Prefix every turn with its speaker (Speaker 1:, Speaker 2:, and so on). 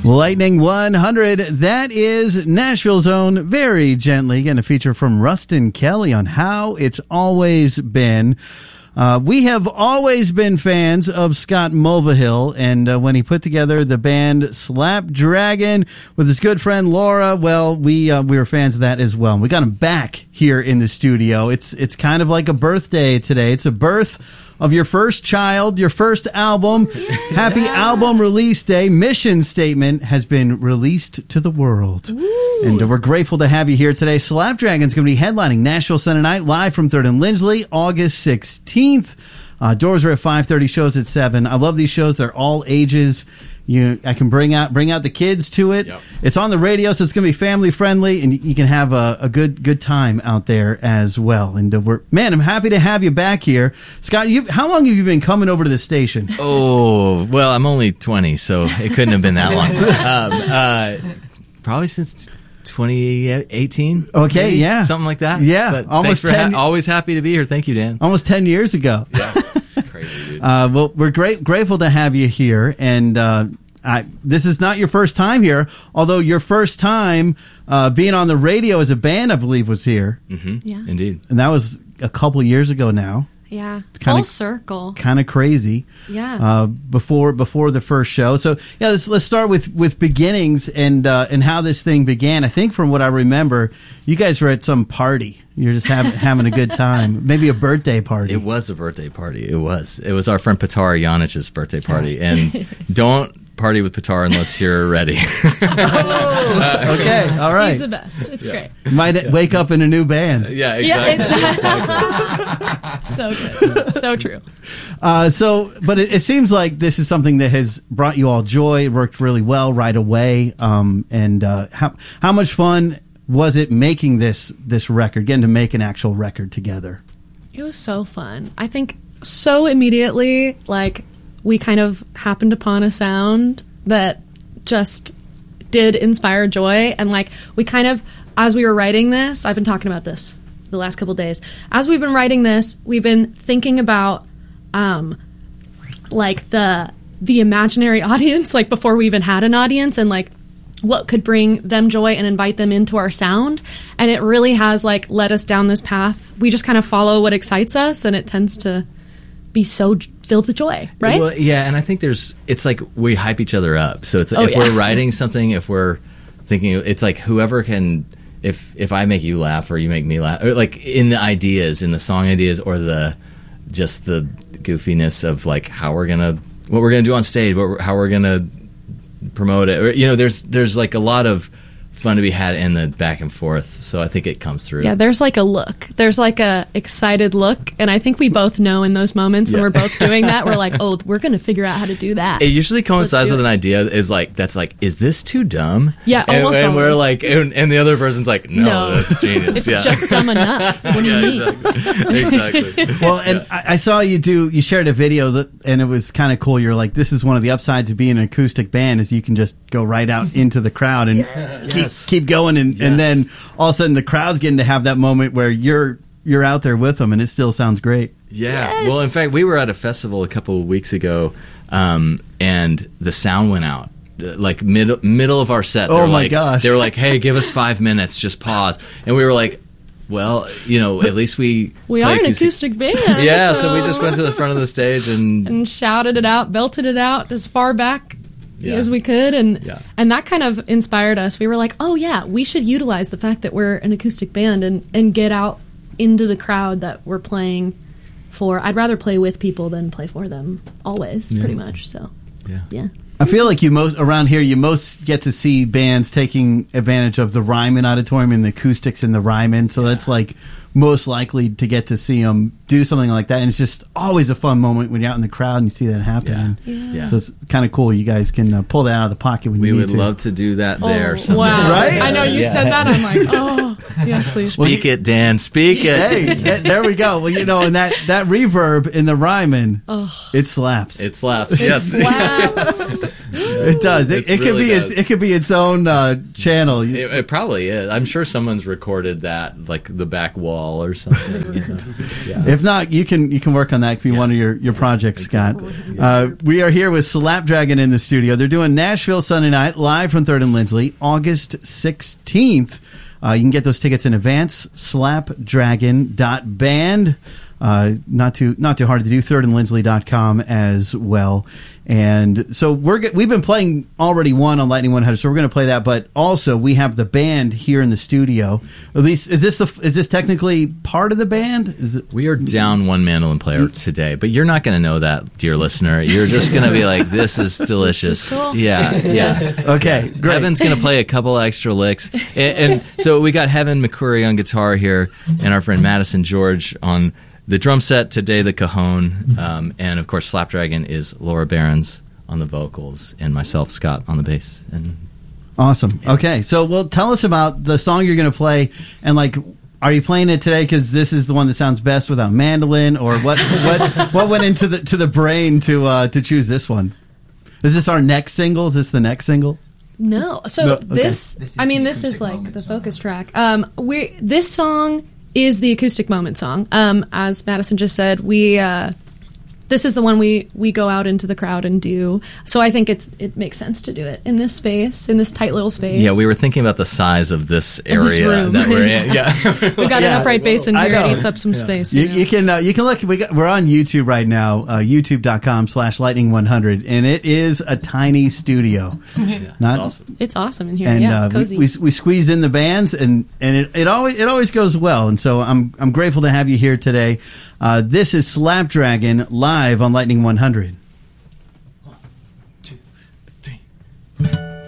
Speaker 1: Lightning 100, that is Nashville's own Very Gently. Again, a feature from Ruston Kelly on How It's Always Been. We have always been fans of Scott Mulvihill, and when he put together the band Slapdragon with his good friend Laura, well, we were fans of that as well. And we got him back here in the studio. It's kind of like a birthday today. It's a birth of your first child, your first album. Happy album release day. Mission Statement has been released to the world. Ooh. And we're grateful to have you here today. Slapdragon's going to be headlining Nashville Sunday Night live from 3rd and Lindsley, August 16th. Doors are at 5:30, shows at 7. I love these shows. They're all ages. I can bring out the kids to it. Yep. It's on the radio, so it's going to be family friendly, and you can have a good time out there as well. And I'm happy to have you back here, Scott. How long have you been coming over to the station?
Speaker 2: Oh, well, I'm only 20, so it couldn't have been that long. Probably since 2018.
Speaker 1: Okay,
Speaker 2: maybe,
Speaker 1: yeah,
Speaker 2: something like that.
Speaker 1: Yeah,
Speaker 2: but
Speaker 1: almost
Speaker 2: 10. Always happy to be here. Thank you, Dan.
Speaker 1: Almost 10 years ago.
Speaker 2: Yeah. Crazy, dude.
Speaker 1: Well, we're grateful to have you here, and this is not your first time here, although your first time being on the radio as a band, I believe, was here.
Speaker 2: Mm-hmm. Yeah, indeed.
Speaker 1: And that was a couple years ago now.
Speaker 3: Yeah, full circle.
Speaker 1: Kind of crazy.
Speaker 3: Yeah.
Speaker 1: Before the first show. So yeah, let's start with beginnings and how this thing began. I think from what I remember, you guys were at some party. You're just having a good time. Maybe a birthday party.
Speaker 2: It was a birthday party. It was our friend Petar Janic's birthday party. And don't party with Petar unless you're ready.
Speaker 1: Okay, all right.
Speaker 3: He's the best. It's great.
Speaker 1: Might wake up in a new band.
Speaker 2: Yeah, exactly.
Speaker 3: So good. So true.
Speaker 1: But it seems like this is something that has brought you all joy. It worked really well right away. How much fun was it making this record, getting to make an actual record together?
Speaker 3: It was so fun. I think so immediately, we kind of happened upon a sound that just did inspire joy. And we kind of, as we were writing this, I've been talking about this the last couple of days. As we've been writing this, we've been thinking about the imaginary audience, before we even had an audience, and what could bring them joy and invite them into our sound. And it really has led us down this path. We just kind of follow what excites us, and it tends to be so filled with joy, right?
Speaker 2: Well, yeah, and I think it's we hype each other up. So it's we're writing something, if we're thinking, it's whoever can, if I make you laugh or you make me laugh, or in the ideas, in the song ideas, or the goofiness of what we're gonna do on stage, how we're gonna promote it, or there's a lot of fun to be had in the back and forth. So I think it comes through.
Speaker 3: Yeah, there's a look. There's a excited look, and I think we both know in those moments when we're both doing that, we're oh, we're going to figure out how to do that.
Speaker 2: It usually coincides with an idea is is this too dumb?
Speaker 3: Yeah,
Speaker 2: and
Speaker 3: almost
Speaker 2: we're
Speaker 3: always.
Speaker 2: and the other person's no, that's genius.
Speaker 3: It's just dumb enough. What do you mean?
Speaker 2: Exactly.
Speaker 1: Well, and I saw you shared a video and it was kind of cool. You're this is one of the upsides of being an acoustic band is you can just go right out into the crowd and keep going, and then all of a sudden the crowd's getting to have that moment where you're out there with them, and it still sounds great.
Speaker 2: Yeah.
Speaker 3: Yes.
Speaker 2: Well, in fact, we were at a festival a couple of weeks ago, and the sound went out. Middle of our set.
Speaker 1: Oh my gosh.
Speaker 2: They were hey, give us 5 minutes, just pause. And we were well, at least we
Speaker 3: are an acoustic band.
Speaker 2: Yeah, so we just went to the front of the stage and
Speaker 3: shouted it out, belted it out as far back as we could, and that kind of inspired us. We were oh yeah, we should utilize the fact that we're an acoustic band and get out into the crowd that we're playing for. I'd rather play with people than play for them, always, pretty much. So yeah.
Speaker 1: I feel around here you most get to see bands taking advantage of the Ryman Auditorium and the acoustics in the Ryman, so that's most likely to get to see them do something like that. And it's just always a fun moment when you're out in the crowd and you see that happen.
Speaker 3: Yeah.
Speaker 1: So it's kind of cool. You guys can pull that out of the pocket when you need to.
Speaker 2: We would love to do that there someday.
Speaker 3: Wow.
Speaker 1: Right?
Speaker 3: I know you said that. I'm Yes, please.
Speaker 2: Speak it, Dan. Speak it.
Speaker 1: Hey, there we go. Well, and that reverb in the rhyming, it slaps.
Speaker 2: It slaps.
Speaker 3: It
Speaker 2: Yes.
Speaker 3: slaps.
Speaker 1: It does. It could
Speaker 2: really
Speaker 1: be
Speaker 2: does.
Speaker 1: it could be its own channel.
Speaker 2: It probably is. I'm sure someone's recorded that, like the back wall or something. Yeah.
Speaker 1: If not, you can work on that. It could be one of your projects, Scott. We are here with Slapdragon in the studio. They're doing Nashville Sunday night live from 3rd and Lindsley, August 16th. You can get those tickets in advance. Slapdragon.band. Not too hard to do. 3rdandlindsley.com as well. And so we've been playing already one on Lightning 100, so we're going to play that. But also we have the band here in the studio. At least is this technically part of the band? Is it?
Speaker 2: We are down one mandolin player today, but you're not going to know that, dear listener. You're just going to be like, "This is delicious."
Speaker 3: This is cool.
Speaker 2: Yeah.
Speaker 1: Okay, great.
Speaker 2: Heaven's going to play a couple extra licks, and so we got Heaven McCurry on guitar here, and our friend Madison George on the drum set today, the cajon, and of course Slapdragon is Laura Behrens on the vocals, and myself, Scott, on the bass. And
Speaker 1: awesome. Okay, so tell us about the song you're going to play, and are you playing it today because this is the one that sounds best without mandolin, or what went into the brain to choose this one? Is this our next single? Is this the next single?
Speaker 3: No. So
Speaker 1: No, okay.
Speaker 3: this is like the focus track. This song is the acoustic moment song. As Madison just said, this is the one we go out into the crowd and do. So I think it makes sense to do it in this space, in this tight little space.
Speaker 2: yeah, we were thinking about the size of this area
Speaker 3: this room.
Speaker 2: that we're in. Yeah,
Speaker 3: We've got an upright bass in
Speaker 1: I
Speaker 3: here.
Speaker 1: know.
Speaker 3: It eats up some space.
Speaker 1: You can look. We're on YouTube right now. YouTube.com/lightning100, and it is a tiny studio.
Speaker 2: it's awesome.
Speaker 3: It's awesome in here.
Speaker 1: And
Speaker 3: Yeah, it's cozy.
Speaker 1: we squeeze in the bands, and it always goes well. And so I'm grateful to have you here today. This is Slapdragon live on Lightning 100.